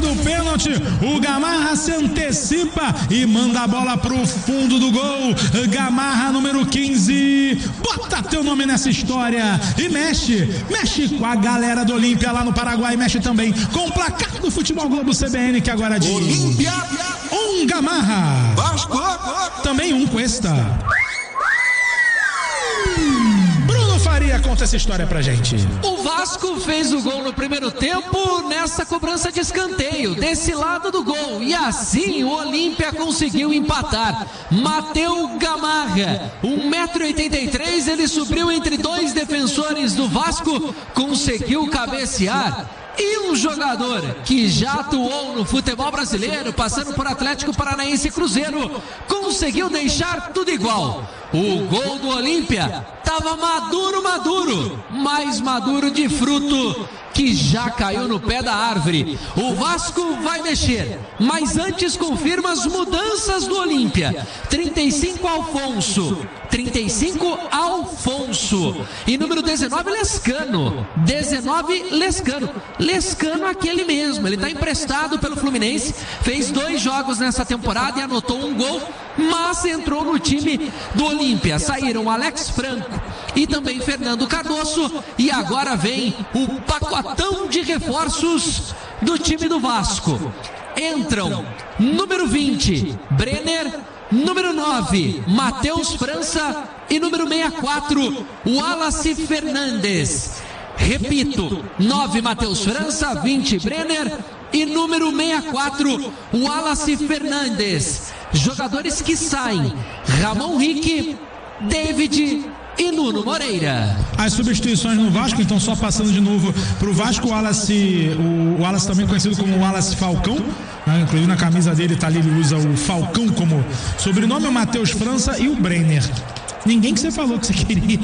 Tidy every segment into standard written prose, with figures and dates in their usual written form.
do pênalti, o Gamarra se antecipa e manda a bola pro fundo do gol. Gamarra, número 15, bota teu nome nessa história e mexe com a galera do Olímpia lá no Paraguai, mexe também com o placar do Futebol Globo CBN, que agora diz: Olímpia, Gamarra, Vasco, também Cuesta. Bruno Faria conta essa história pra gente. O Vasco fez o gol no primeiro tempo nessa cobrança de escanteio, desse lado do gol, e assim o Olímpia conseguiu empatar. Mateu Gamarra, 1,83 m, ele subiu entre dois defensores do Vasco, conseguiu cabecear. E um jogador que já atuou no futebol brasileiro, passando por Atlético Paranaense e Cruzeiro, conseguiu deixar tudo igual. O gol do Olímpia estava maduro, mais maduro de fruto que já caiu no pé da árvore. O Vasco vai mexer, mas antes confirma as mudanças do Olímpia. 35 Alfonso e número 19 Lescano, aquele mesmo. Ele está emprestado pelo Fluminense, fez 2 jogos nessa temporada e anotou um gol, mas entrou no time do Olímpia. Saíram Alex Franco e também Fernando Cardoso, e agora vem o pacotão de reforços do time do Vasco. Entram número 20 Brenner, número 9 Matheus França e número 64 Wallace Fernandes. Repito, 9 Matheus França, 20 Brenner e número 64 Wallace Fernandes. Jogadores que saem: Ramon Rick, David e Nuno Moreira. As substituições no Vasco, então, só passando de novo pro Vasco, o Wallace também conhecido como Wallace Falcão, né? Inclusive na camisa dele tá ali, ele usa o Falcão como sobrenome, o Matheus França e o Brenner. Ninguém que você falou que você queria.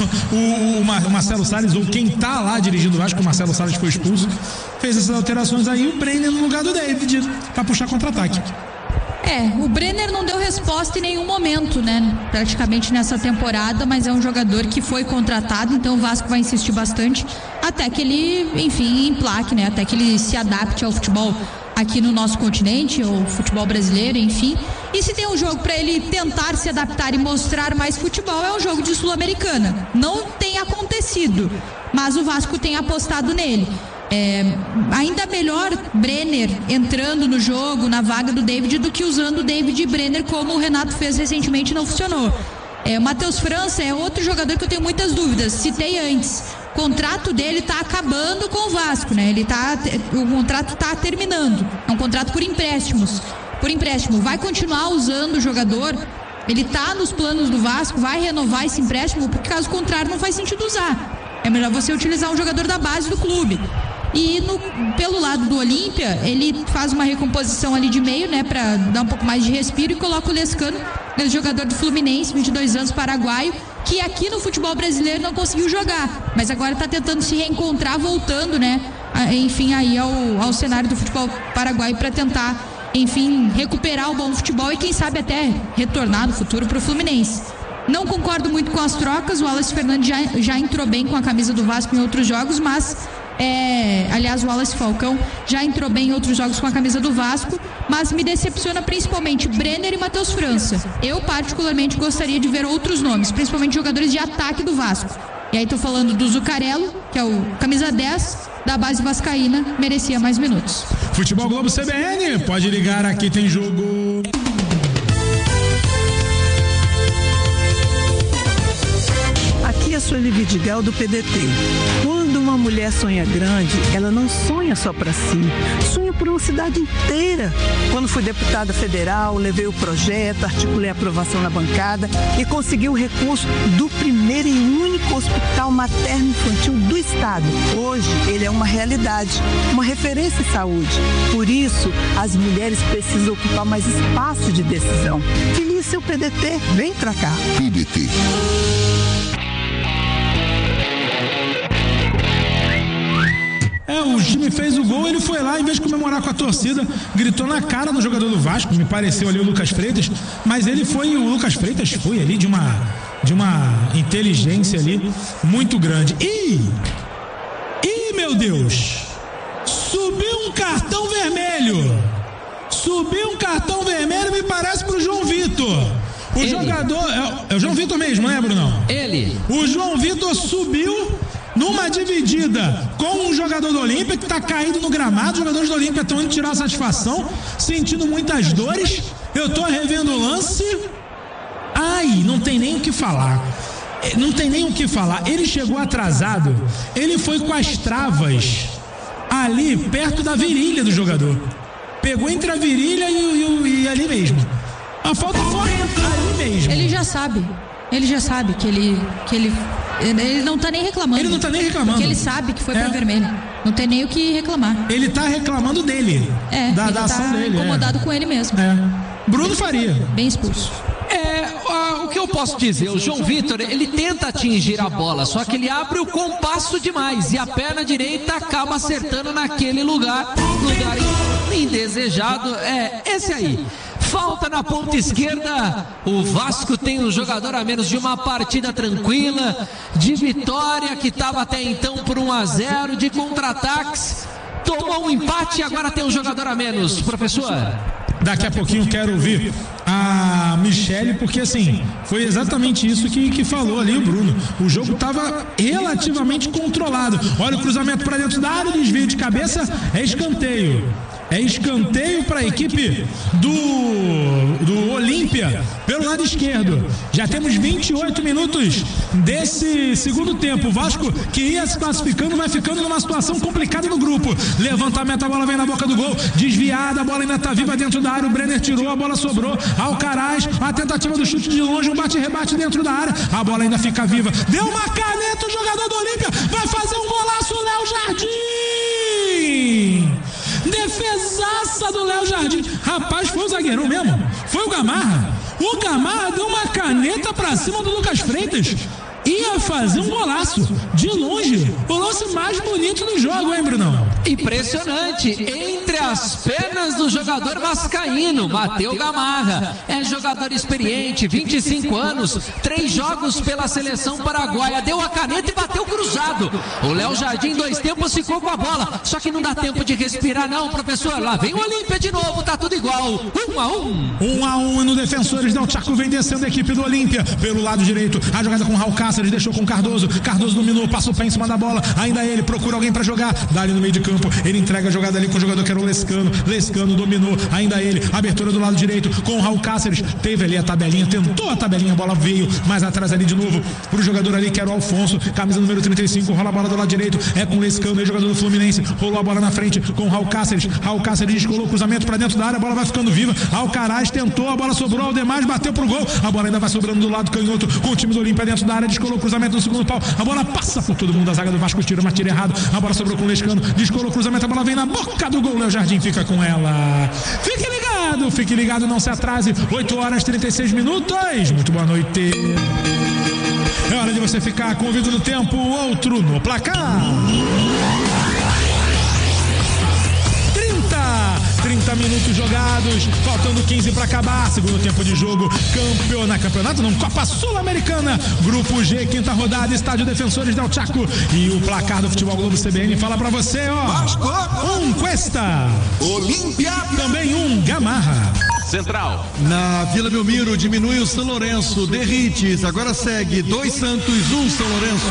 O Marcelo Salles, ou quem tá lá dirigindo o Vasco, o Marcelo Salles foi expulso, fez essas alterações aí, o Brenner no lugar do David, pra puxar contra-ataque. O Brenner não deu resposta em nenhum momento, né? Praticamente nessa temporada, mas é um jogador que foi contratado, então o Vasco vai insistir bastante até que ele, enfim, emplaque, né? Até que ele se adapte ao futebol aqui no nosso continente, ou futebol brasileiro, enfim. E se tem um jogo para ele tentar se adaptar e mostrar mais futebol, é um jogo de Sul-Americana. Não tem acontecido, mas o Vasco tem apostado nele. Ainda melhor Brenner entrando no jogo, na vaga do David, do que usando o David e Brenner como o Renato fez recentemente, não funcionou. O Matheus França é outro jogador que eu tenho muitas dúvidas, citei antes. O contrato dele tá acabando com o Vasco, né? O contrato tá terminando, é um contrato por empréstimo, vai continuar usando o jogador. Ele tá nos planos do Vasco, vai renovar esse empréstimo, porque caso contrário não faz sentido usar. É melhor você utilizar um jogador da base do clube. E pelo lado do Olímpia, ele faz uma recomposição ali de meio, né, pra dar um pouco mais de respiro, e coloca o Lescano, jogador do Fluminense, 22 anos, paraguaio, que aqui no futebol brasileiro não conseguiu jogar, mas agora tá tentando se reencontrar, voltando, né, enfim, aí ao cenário do futebol paraguaio, para tentar, enfim, recuperar o bom futebol e quem sabe até retornar no futuro pro Fluminense. Não concordo muito com as trocas, o Wallace Fernandes já entrou bem com a camisa do Vasco em outros jogos, mas aliás, o Wallace Falcão já entrou bem em outros jogos com a camisa do Vasco, mas me decepciona principalmente Brenner e Matheus França. Eu particularmente gostaria de ver outros nomes, principalmente jogadores de ataque do Vasco. E aí tô falando do Zuccarello, que é o camisa 10 da base vascaína, merecia mais minutos. Futebol Globo CBN, pode ligar, aqui tem jogo. Aqui é a Sueli Vidigal do PDT. Quando uma mulher sonha grande, ela não sonha só para si, sonha por uma cidade inteira. Quando fui deputada federal, levei o projeto, articulei a aprovação na bancada e consegui o recurso do primeiro e único hospital materno-infantil do estado. Hoje, ele é uma realidade, uma referência em saúde. Por isso, as mulheres precisam ocupar mais espaço de decisão. Filie seu PDT, vem pra cá. PDT. O time fez o gol, ele foi lá, em vez de comemorar com a torcida, gritou na cara do jogador do Vasco, me pareceu ali o Lucas Freitas, mas o Lucas Freitas foi ali de uma inteligência ali muito grande. E meu Deus, Subiu um cartão vermelho, me parece, pro João Vitor. O jogador, é o João Vitor mesmo, né, Brunão? Ele. O João Vitor subiu numa dividida com um jogador do Olímpia que tá caído no gramado. Os jogadores do Olímpia estão indo tirar a satisfação, sentindo muitas dores. Eu tô revendo o lance. Ai, não tem nem o que falar. Ele chegou atrasado. Ele foi com as travas ali perto da virilha do jogador. Pegou entre a virilha e ali mesmo. A falta foi ali mesmo. Ele já sabe que ele não tá nem reclamando. Ele não tá nem reclamando. Porque ele sabe que foi pra vermelho. Não tem nem o que reclamar. Ele tá reclamando dele. Da ação dele. Incomodado com ele mesmo. Bruno Faria. Bem expulso. O que eu posso dizer? O João Vitor, ele tenta atingir a bola, só que ele abre o compasso demais e a perna direita acaba acertando naquele lugar indesejado. Esse aí. Falta na ponta esquerda. O Vasco tem um jogador a menos de uma partida tranquila, de vitória que estava até então por 1-0, de contra-ataques. Tomou um empate e agora tem um jogador a menos. Professor? Daqui a pouquinho quero ouvir a Michele, porque assim, foi exatamente isso que falou ali o Bruno. O jogo estava relativamente controlado. Olha o cruzamento para dentro da área, desvio de cabeça, é escanteio. É escanteio para a equipe do Olímpia pelo lado esquerdo. Já temos 28 minutos desse segundo tempo. O Vasco, que ia se classificando, vai ficando numa situação complicada no grupo. Levantamento, a bola vem na boca do gol. Desviada, a bola ainda está viva dentro da área. O Brenner tirou, a bola sobrou. Alcaraz, a tentativa do chute de longe, um bate-rebate dentro da área. A bola ainda fica viva. Deu uma caneta, o jogador do Olímpia vai fazer um golaço, Léo Jardim! Defesaça do Léo Jardim. Rapaz, foi o zagueirão mesmo. Foi o Gamarra. O Gamarra deu uma caneta pra cima do Lucas Freitas. Ia fazer um golaço de longe. O lance mais bonito do jogo, hein, Brunão? Impressionante. Entre as pernas do jogador vascaíno, Matheus Gamarra. É jogador experiente, 25 anos, 3 jogos pela seleção paraguaia. Deu a caneta e bateu cruzado. O Léo Jardim, 2 tempos, ficou com a bola. Só que não dá tempo de respirar, não, professor. Lá vem o Olímpia de novo, tá tudo igual. 1-1. 1-1 no Defensores del Chaco, vem descendo a equipe do Olímpia. Pelo lado direito, a jogada com Raul Cáceres, deixou com Cardoso. Cardoso dominou, passou o pé em cima da bola. Ainda ele procura alguém pra jogar. Dá ali no meio de campo. Ele entrega a jogada ali com o jogador que era o Lescano. Lescano dominou. Ainda ele. Abertura do lado direito com o Raul Cáceres. Teve ali a tabelinha. Tentou a tabelinha. A bola veio mais atrás ali de novo pro jogador ali que era o Alfonso. Camisa número 35. Rola a bola do lado direito. É com o Lescano, jogador do Fluminense. Rolou a bola na frente com o Raul Cáceres. Raul Cáceres descolou o cruzamento pra dentro da área. A bola vai ficando viva. Alcaraz tentou. A bola sobrou. Aldemar bateu pro gol. A bola ainda vai sobrando do lado canhoto com o time do Olímpia dentro da área. Descolou o cruzamento no segundo pau. A bola passa por todo mundo. A zaga do Vasco tira, mas tira errado. A bola sobrou com o Lescano. Descolou o cruzamento. A bola vem na boca do gol. Léo Jardim fica com ela. Fique ligado, não se atrase. 8h36. Muito boa noite. É hora de você ficar com o ouvido no tempo, outro no placar. 30 minutos jogados, faltando 15 para acabar, segundo tempo de jogo, campeonato não, Copa Sul-Americana, Grupo G, quinta rodada, Estádio Defensores del Chaco, e o placar do Futebol Globo CBN fala para você, ó, Vasco, Cuesta, Olímpia, também Gamarra. Central. Na Vila Belmiro diminui o São Lourenço, Derrites, agora segue 2 Santos, 1 São Lourenço.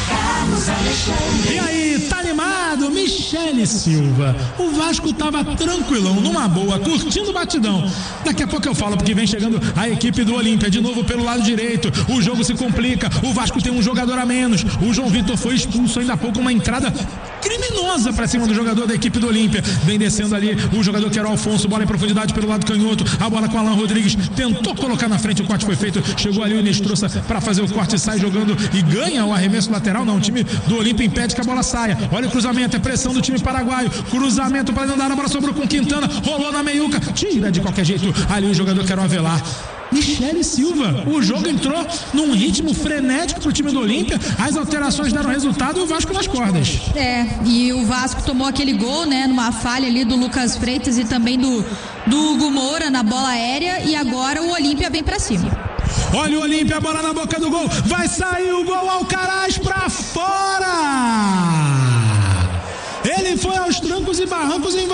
E aí, tá animado? Michele Silva. O Vasco tava tranquilão, numa boa, curtindo o batidão. Daqui a pouco eu falo, porque vem chegando a equipe do Olímpia, de novo pelo lado direito. O jogo se complica, o Vasco tem um jogador a menos. O João Vitor foi expulso ainda há pouco, uma entrada criminosa pra cima do jogador da equipe do Olímpia. Vem descendo ali o jogador que era o Alfonso, bola em profundidade pelo lado canhoto. A bola com Alan Rodrigues, tentou colocar na frente, o corte foi feito. Chegou ali o Nestroça pra fazer o corte, sai jogando e ganha o arremesso lateral. Não, o time do Olímpia impede que a bola saia. Olha o cruzamento, é pressão do time paraguaio. Cruzamento para dentro da área, a bola sobrou com Quintana, rolou na meiuca, tira de qualquer jeito ali o jogador que era o Avelar. Michele Silva, o jogo entrou num ritmo frenético pro time do Olímpia, as alterações deram resultado e o Vasco nas cordas. E o Vasco tomou aquele gol, né, numa falha ali do Lucas Freitas e também do Hugo Moura na bola aérea, e agora o Olímpia vem pra cima. Olha o Olímpia, a bola na boca do gol, vai sair o gol, Alcaraz pra fora! Ele foi aos trancos e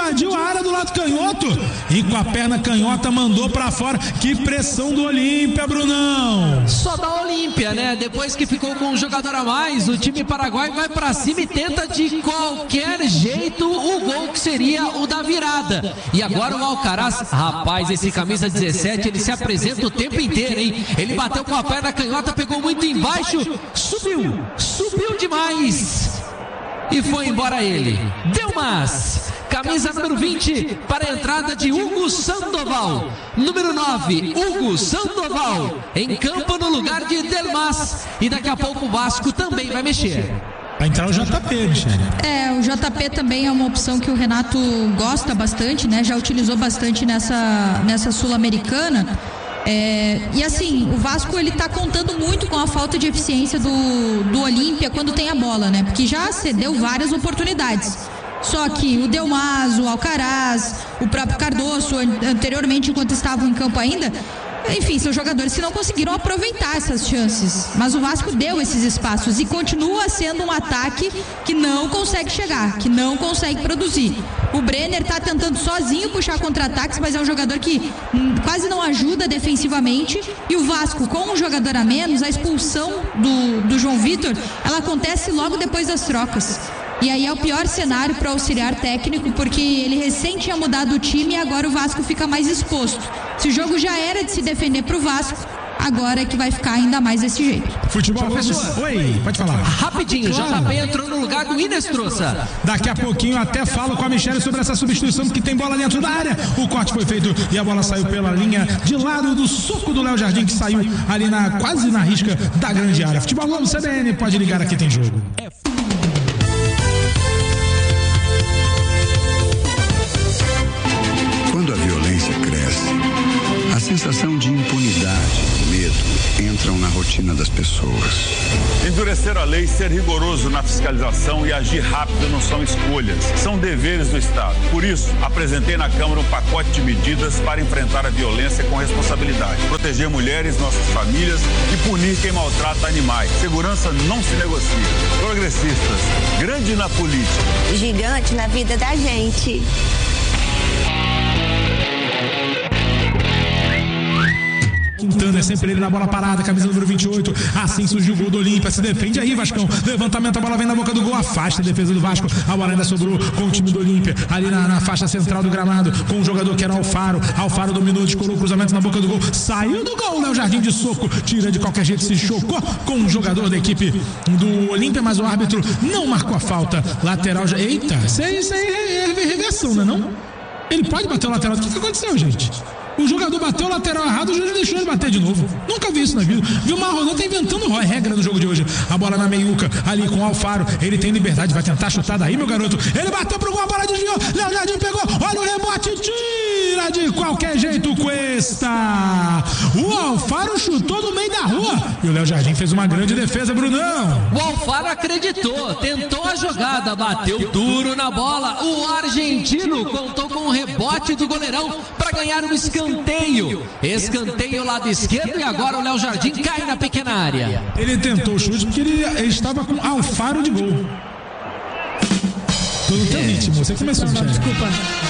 invadiu a área do lado canhoto e com a perna canhota mandou pra fora. Que pressão do Olímpia, Brunão. Só da Olímpia, né? Depois que ficou com um jogador a mais, o time paraguaio vai pra cima e tenta de qualquer jeito o gol que seria o da virada. E agora o Alcaraz, rapaz, esse camisa 17, ele se apresenta o tempo inteiro, hein? Ele bateu com a perna canhota, pegou muito embaixo, subiu demais e foi embora ele. Delmas, camisa número 20, para a entrada de Hugo Sandoval. Número 9, Hugo Sandoval, em campo no lugar de Delmas. E daqui a pouco o Vasco também vai mexer. Vai entrar o JP, Michele. O JP também é uma opção que o Renato gosta bastante, né? Já utilizou bastante nessa Sul-Americana. E assim, o Vasco ele tá contando muito com a falta de eficiência do Olímpia quando tem a bola, né? Porque já cedeu várias oportunidades. Só que o Delmas, o Alcaraz, o próprio Cardoso, anteriormente, enquanto estavam em campo ainda, enfim, são jogadores que não conseguiram aproveitar essas chances. Mas o Vasco deu esses espaços e continua sendo um ataque que não consegue chegar, que não consegue produzir. O Brenner tá tentando sozinho puxar contra-ataques, mas é um jogador que quase não ajuda defensivamente. E o Vasco, com um jogador a menos, a expulsão do João Vitor, ela acontece logo depois das trocas. E aí é o pior cenário para o auxiliar técnico, porque ele recém tinha mudado o time e agora o Vasco fica mais exposto. Se o jogo já era de se defender para o Vasco, agora é que vai ficar ainda mais desse jeito. Futebol, oi, pode falar. Rapidinho, claro. JP entrou no lugar do Inestrosa. Daqui a pouquinho até falo com a Michele sobre essa substituição, porque tem bola dentro da área. O corte foi feito e a bola saiu pela linha de lado do soco do Léo Jardim, que saiu ali quase na risca da grande área. Futebol Globo CBN, pode ligar, aqui tem jogo. Quando a violência cresce, a sensação de impunidade e medo entram na rotina das pessoas. Endurecer a lei, ser rigoroso na fiscalização e agir rápido não são escolhas, são deveres do Estado. Por isso, apresentei na Câmara um pacote de medidas para enfrentar a violência com responsabilidade, proteger mulheres, nossas famílias e punir quem maltrata animais. Segurança não se negocia. Progressistas, grande na política, gigante na vida da gente. Quintana é sempre ele na bola parada, camisa número 28. Assim surgiu o gol do Olímpia. Se defende aí, Vascão. Levantamento, a bola vem na boca do gol. Afasta a defesa do Vasco. A bola ainda sobrou com o time do Olímpia. Ali na faixa central do gramado, com o jogador que era Alfaro. Alfaro dominou, descolou o cruzamento na boca do gol. Saiu do gol, Léo Jardim de soco. Tira de qualquer jeito, se chocou com o jogador da equipe do Olímpia, mas o árbitro não marcou a falta. Lateral já. Eita, isso aí é reversão, né não? Ele pode bater o lateral. O que aconteceu, gente? O jogador bateu o lateral errado, o juiz deixou ele bater de novo. Nunca vi isso na vida. Vilmar Rodão tá inventando regra no jogo de hoje. A bola na meiuca, ali com o Alfaro. Ele tem liberdade, vai tentar chutar daí, meu garoto. Ele bateu pro gol, a bola desviou. Léo Jardim pegou, olha o rebote, tira de qualquer jeito, Cuesta. O Alfaro chutou no meio da rua. E o Léo Jardim fez uma grande defesa, Brunão. O Alfaro acreditou, tentou a jogada, bateu duro na bola. O argentino contou com o rebote do goleirão para ganhar um escanteio. Escanteio lado esquerdo e agora o Léo Jardim cai na pequena área. Ele tentou o chute porque ele estava com Alfaro de gol. Todo teu ritmo, você começou, Michele. Desculpa.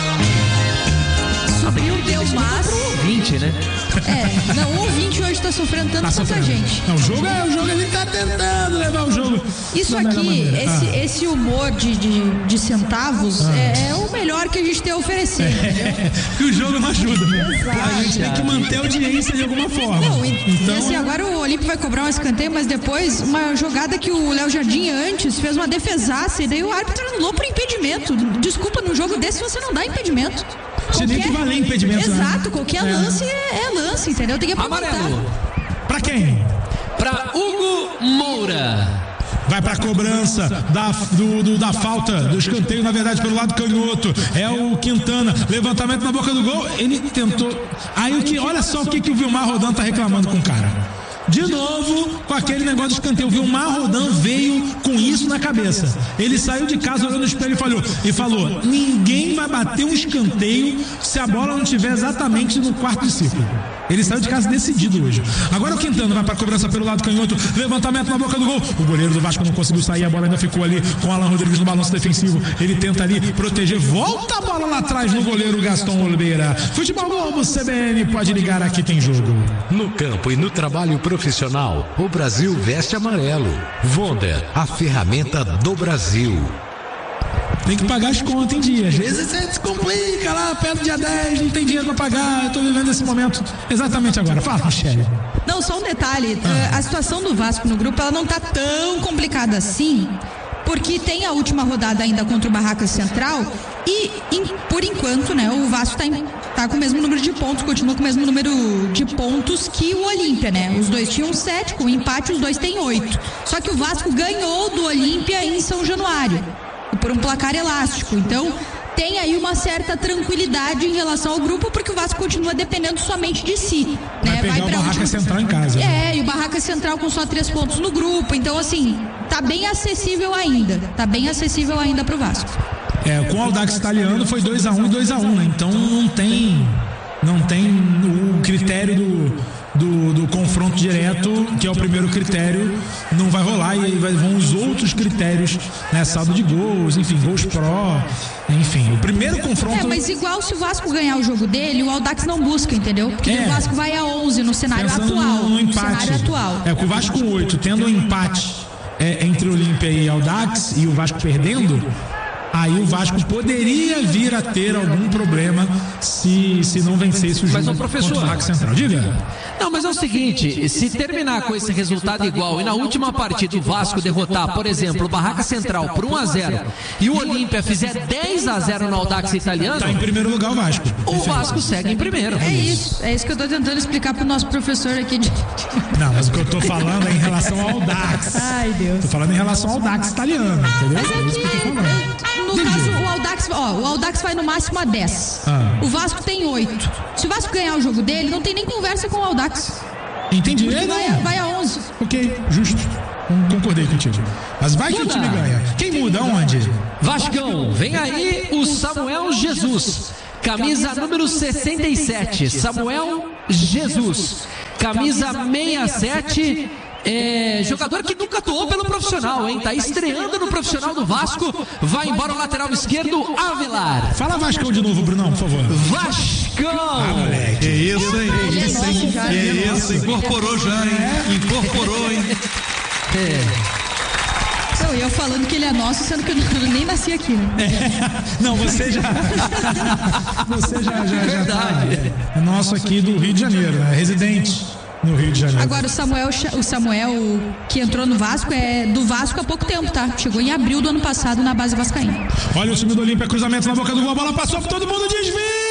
Subiu o Delmas. 20, né? Não, o ouvinte hoje tá sofrendo tanto quanto a gente. Não, o jogo ele tá tentando levar o jogo. Isso aqui, esse humor de centavos é o melhor que a gente tem a oferecer. Que o jogo não ajuda, né? Exato. A gente tem que manter a audiência de alguma forma. Não, então... e assim, agora o Olímpio vai cobrar um escanteio, mas depois uma jogada que o Léo Jardim antes fez uma defesaça e daí o árbitro anulou por impedimento. Desculpa, num jogo desse você não dá impedimento. Você tem que valer impedimento. Exato, né? Qualquer lance é lance, entendeu? Tem que aproveitar. Amarelo. Pra quem? Pra Hugo Moura. Vai pra cobrança da falta, do escanteio, na verdade, pelo lado canhoto. É o Quintana. Levantamento na boca do gol. Ele tentou. Aí olha só o que o Vilmar Rodão tá reclamando com o cara. De novo, com aquele negócio de escanteio. O Vilmar Rodão veio com isso isso na cabeça. Ele saiu de casa olhando no espelho e falou: ninguém vai bater um escanteio se a bola não estiver exatamente no quarto de círculo. Ele saiu de casa decidido hoje. Agora o Quintana vai para a cobrança pelo lado canhoto, levantamento na boca do gol. O goleiro do Vasco não conseguiu sair, a bola ainda ficou ali com o Alan Rodrigues no balanço defensivo. Ele tenta ali proteger, volta a bola lá atrás no goleiro Gaston Oliveira. Futebol Globo CBN, pode ligar, aqui tem jogo. No campo e no trabalho profissional, o Brasil veste amarelo. Wonder, a ferramenta do Brasil. Tem que pagar as contas em dia. Às vezes você descomplica lá, perto do dia 10, não tem dinheiro pra pagar. Eu tô vivendo esse momento exatamente agora. Fala, Michele. Não, só um detalhe. A situação do Vasco no grupo, ela não tá tão complicada assim, porque tem a última rodada ainda contra o Barracas Central e, por enquanto, né, o Vasco tá com o mesmo número de pontos, continua com o mesmo número de pontos que o Olímpia, né? Os dois tinham 7, com empate os dois têm 8. Só que o Vasco ganhou do Olímpia em São Januário, por um placar elástico. Então tem aí uma certa tranquilidade em relação ao grupo, porque o Vasco continua dependendo somente de si, né? Vai pegar o Barracas Central em casa. E o Barracas Central com só 3 pontos no grupo. Então, assim, tá bem acessível ainda. Tá bem acessível ainda pro Vasco. Com o Audax Italiano foi 2-1 e 2-1, né? Então não tem o critério do confronto direto, que é o primeiro critério, não vai rolar, e aí vão os outros critérios, né? Saldo de gols, enfim, gols pró, enfim, o primeiro confronto... mas igual se o Vasco ganhar o jogo dele, o Audax não busca, entendeu? Porque o Vasco vai a 11 no cenário atual. No empate. Cenário atual. Com o Vasco 8, tendo um empate entre Olímpia e Audax, e o Vasco perdendo, aí o Vasco poderia vir a ter algum problema se não vencesse o jogo. Mas, professor, contra o Barracas Central. Diga. Não, mas é o seguinte, se terminar com esse resultado igual e na última partida o Vasco derrotar, por exemplo, o Barracas Central por 1-0 e o Olímpia fizer 10-0 no Audax Italiano, tá em primeiro lugar o Vasco. O Vasco segue em primeiro. É isso que eu tô tentando explicar pro nosso professor aqui. Não, mas o que eu tô falando é em relação ao Audax. Ai, Deus. Tô falando em relação ao Audax Italiano, entendeu? Mas é isso que eu tô falando. No caso, o Audax vai no máximo a 10. O Vasco tem 8. Se o Vasco ganhar o jogo dele, não tem nem conversa com o Audax. Entendi. Vai a 11. Ok, justo. Concordei contigo. Mas vai que o time ganha. Quem muda? Onde? Vascão, vem aí o Samuel Jesus. Camisa número 67. Samuel Jesus. Camisa 67. Jogador que nunca atuou pelo profissional, hein? Tá estreando no profissional do Vasco. Vai embora o lateral esquerdo, Avelar. Fala Vascão de novo, Brunão, por favor. Vascão! Moleque. Que isso, hein? Que isso, incorporou já, hein? Incorporou, hein? E eu falando que ele é nosso, sendo que eu nem nasci aqui, né? Não, você já Verdade. É nosso aqui do Rio de Janeiro, é residente no Rio de Janeiro. Agora o Samuel que entrou no Vasco é do Vasco há pouco tempo, tá? Chegou em abril do ano passado na base vascaína. Olha o time do Olímpia, cruzamento na boca do gol, a bola passou por todo mundo, desvia!